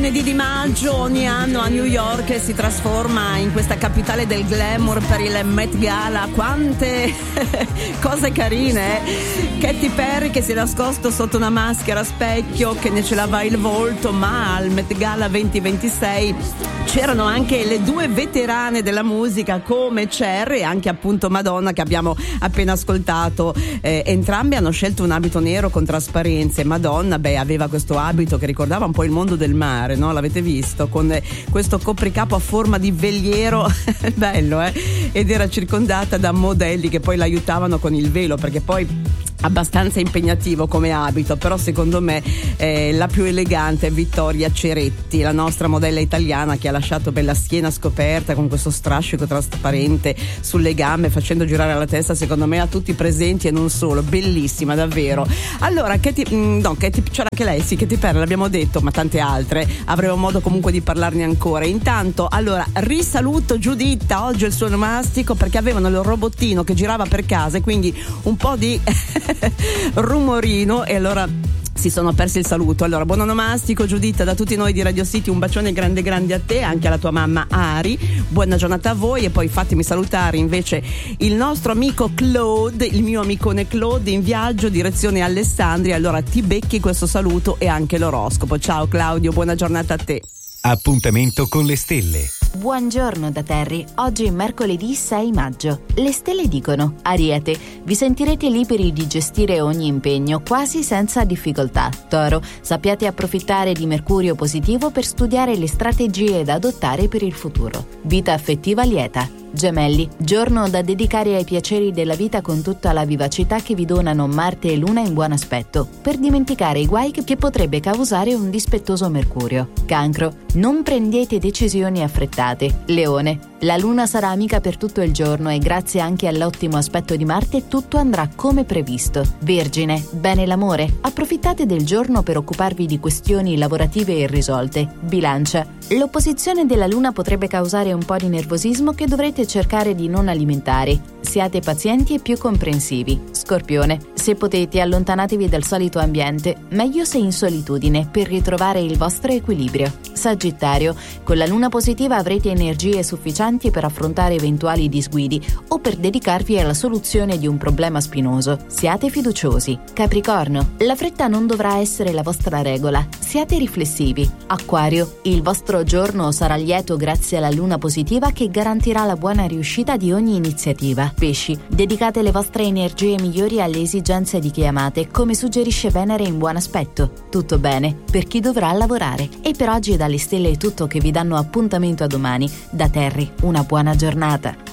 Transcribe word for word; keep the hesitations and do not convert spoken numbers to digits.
lunedì di maggio ogni anno a New York si trasforma in questa capitale del glamour per il Met Gala. Quante cose carine, eh? Katy Perry che si è nascosto sotto una maschera a specchio che ne celava il volto, ma al Met Gala venti ventisei c'erano anche le due veterane della musica come Cher e anche appunto Madonna, che abbiamo appena ascoltato. Eh, entrambe hanno scelto un abito nero con trasparenze. Madonna, beh, aveva questo abito che ricordava un po' il mondo del mare, no? L'avete visto? Con eh, questo copricapo a forma di veliero bello, eh? Ed era circondata da modelli che poi l'aiutavano con il velo, perché poi abbastanza impegnativo come abito, però secondo me eh, la più elegante è Vittoria Ceretti, la nostra modella italiana, che ha lasciato bella schiena scoperta con questo strascico trasparente sulle gambe, facendo girare la testa secondo me a tutti i presenti e non solo. Bellissima davvero. Allora Katy, no, Katy, c'era anche lei, sì, Katy Perry l'abbiamo detto, ma tante altre, avremo modo comunque di parlarne ancora. Intanto allora risaluto Giuditta, oggi è il suo onomastico, perché avevano il robottino che girava per casa e quindi un po' di rumorino e allora si sono persi il saluto. Allora buon onomastico Giuditta da tutti noi di Radio City, un bacione grande grande a te, anche alla tua mamma Ari, buona giornata a voi. E poi fatemi salutare invece il nostro amico Claude, il mio amicone Claude in viaggio direzione Alessandria, allora ti becchi questo saluto e anche l'oroscopo. Ciao Claudio, buona giornata a te. Appuntamento con le stelle. Buongiorno da Terry, oggi è mercoledì sei maggio. Le stelle dicono: Ariete, vi sentirete liberi di gestire ogni impegno quasi senza difficoltà. Toro, sappiate approfittare di Mercurio positivo per studiare le strategie da adottare per il futuro. Vita affettiva lieta. Gemelli, giorno da dedicare ai piaceri della vita con tutta la vivacità che vi donano Marte e Luna in buon aspetto, per dimenticare i guai che potrebbe causare un dispettoso Mercurio. Cancro, non prendete decisioni affrettate. Leone, la Luna sarà amica per tutto il giorno e grazie anche all'ottimo aspetto di Marte tutto andrà come previsto. Vergine, bene l'amore, approfittate del giorno per occuparvi di questioni lavorative irrisolte. Bilancia, l'opposizione della Luna potrebbe causare un po' di nervosismo che dovrete cercare di non alimentare. Siate pazienti e più comprensivi. Scorpione, se potete allontanatevi dal solito ambiente, meglio se in solitudine, per ritrovare il vostro equilibrio. Sagittario, con la Luna positiva avrete energie sufficienti per affrontare eventuali disguidi o per dedicarvi alla soluzione di un problema spinoso. Siate fiduciosi. Capricorno, la fretta non dovrà essere la vostra regola. Siate riflessivi. Acquario, il vostro giorno sarà lieto grazie alla Luna positiva che garantirà la buona riuscita di ogni iniziativa. Pesci, dedicate le vostre energie migliori alle esigenze di chi amate, come suggerisce Venere in buon aspetto. Tutto bene per chi dovrà lavorare. E per oggi dalle stelle è tutto, che vi danno appuntamento a domani. Da Terry, una buona giornata.